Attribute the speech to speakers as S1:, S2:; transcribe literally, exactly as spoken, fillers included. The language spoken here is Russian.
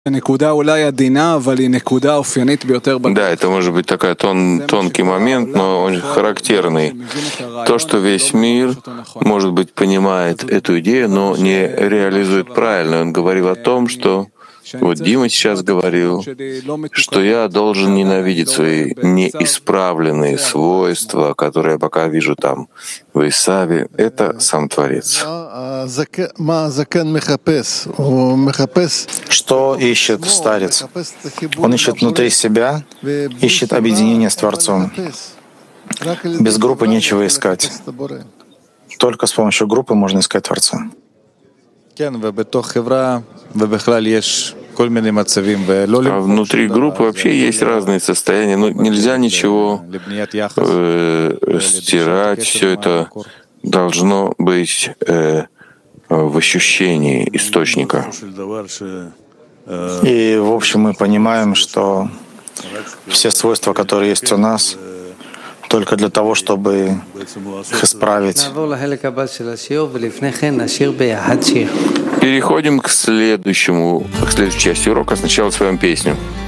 S1: Да, это может быть такой тон, тонкий момент, но он характерный. То, что весь мир, может быть, понимает эту идею, но не реализует правильно. Он говорил о том, что вот Дима сейчас говорил, что я должен ненавидеть свои неисправленные свойства, которые я пока вижу там в Исаве. Это сам Творец.
S2: Что ищет старец? Он ищет внутри себя, ищет объединение с Творцом. Без группы нечего искать. Только с помощью группы можно искать Творца.
S3: А
S1: внутри группы вообще есть разные состояния, но нельзя ничего э, стирать, все это должно быть э, в ощущении источника.
S2: И, в общем, мы понимаем, что все свойства, которые есть у нас, только для того, чтобы их исправить.
S1: Переходим к следующему, к следующей части урока. Сначала с вами песню.